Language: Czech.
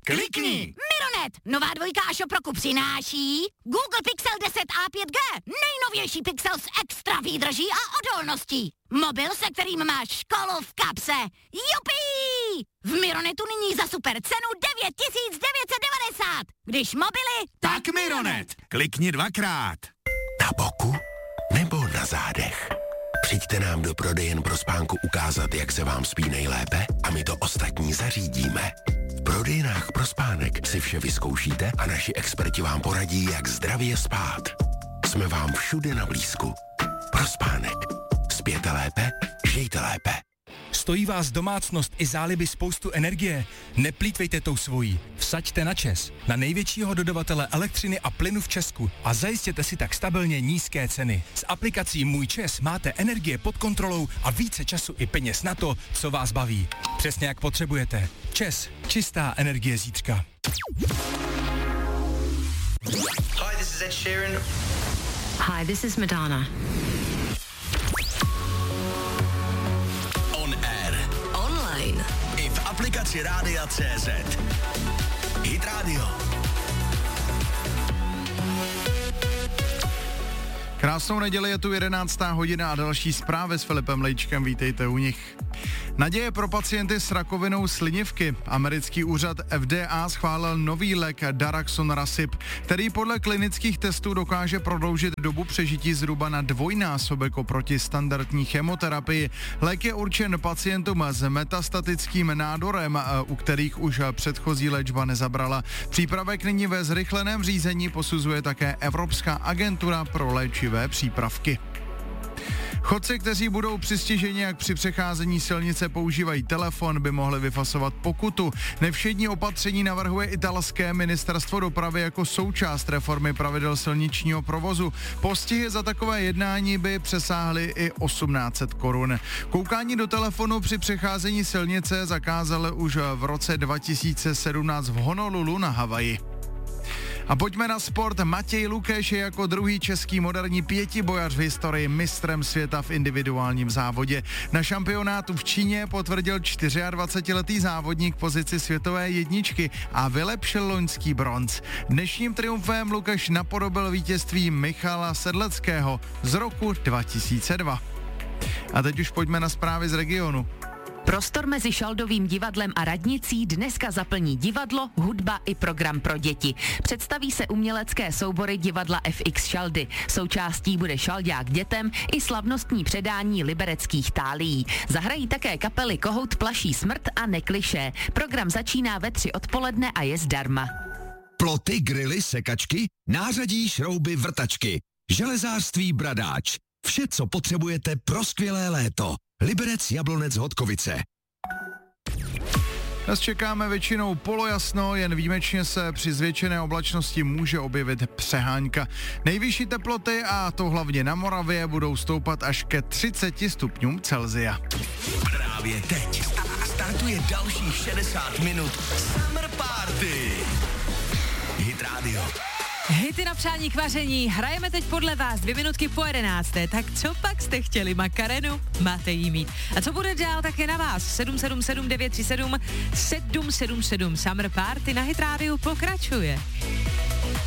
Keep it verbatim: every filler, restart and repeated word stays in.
Klikni! Mironet, nová dvojka Ashoproku přináší Google Pixel deset a pět G, nejnovější Pixel s extra výdrží a odolností. Mobil, se kterým máš školu v kapse. Jupí! V Mironetu nyní za super cenu devět tisíc devět set devadesát. Když mobily, Tak Mironet! Klikni dvakrát. Na boku nebo na zádech? Přijďte nám do prodejen pro spánku ukázat, jak se vám spí nejlépe a my to ostatní zařídíme. V prodejnách pro spánek si vše vyzkoušíte a naši experti vám poradí, jak zdravě spát. Jsme vám všude na blízku. Pro spánek. Spěte lépe, žijte lépe. Stojí vás domácnost i záliby spoustu energie? Neplýtvejte tou svojí. Vsaďte na ČEZ, na největšího dodavatele elektřiny a plynu v Česku a zajistěte si tak stabilně nízké ceny. S aplikací Můj ČEZ máte energie pod kontrolou a více času i peněz na to, co vás baví. Přesně jak potřebujete. ČEZ, čistá energie zítřka. Hi, this is Ed Sheeran. Hi, this is Madonna. On air. Online. I v aplikaci Rádia C Z. Hit Radio. Krásnou neděli, je tu jedenáctá hodina a další zprávy s Filipem Lejčkem, vítejte u nich. Naděje pro pacienty s rakovinou slinivky. Americký úřad F D A schválil nový lék Daraxonrasib, který podle klinických testů dokáže prodloužit dobu přežití zhruba na dvojnásobek oproti standardní chemoterapii. Lék je určen pacientům s metastatickým nádorem, u kterých už předchozí léčba nezabrala. Přípravek nyní ve zrychleném řízení posuzuje také Evropská agentura pro léčivé přípravky. Chodci, kteří budou přistiženi, jak při přecházení silnice používají telefon, by mohli vyfasovat pokutu. Nevšední opatření navrhuje italské ministerstvo dopravy jako součást reformy pravidel silničního provozu. Postihy za takové jednání by přesáhly i osmnáct set korun. Koukání do telefonu při přecházení silnice zakázali už v roce dva tisíce sedmnáct v Honolulu na Havaji. A pojďme na sport. Matěj Lukeš je jako druhý český moderní pětibojař v historii mistrem světa v individuálním závodě. Na šampionátu v Číně potvrdil dvacetčtyřletý závodník pozici světové jedničky a vylepšil loňský bronz. Dnešním triumfem Lukeš napodobil vítězství Michala Sedleckého z roku dva tisíce dva. A teď už pojďme na zprávy z regionu. Prostor mezi Šaldovým divadlem a radnicí dneska zaplní divadlo, hudba i program pro děti. Představí se umělecké soubory divadla F X Šaldy. Součástí bude šaldák dětem i slavnostní předání libereckých tálií. Zahrají také kapely Kohout plaší smrt a Neklišé. Program začíná ve tři odpoledne a je zdarma. Ploty, grily, sekačky, nářadí, šrouby, vrtačky. Železářství Bradáč. Vše, co potřebujete pro skvělé léto. Liberec, Jablonec, Hodkovice. Dnes čekáme většinou polojasno, jen výjimečně se při zvětšené oblačnosti může objevit přehánka. Nejvyšší teploty, a to hlavně na Moravě, budou stoupat až ke třiceti stupňům Celsia. Právě teď startuje dalších šedesát minut Summer Party. Hit Radio. Hity na přání k vaření. Hrajeme teď podle vás dvě minutky po jedenácté. Tak co pak jste chtěli? Makarenu? Máte jí mít. A co bude dál, tak je na vás. sedm sedm sedm devět tři sedm sedm sedm sedm. Summer Party na Hit Radio pokračuje.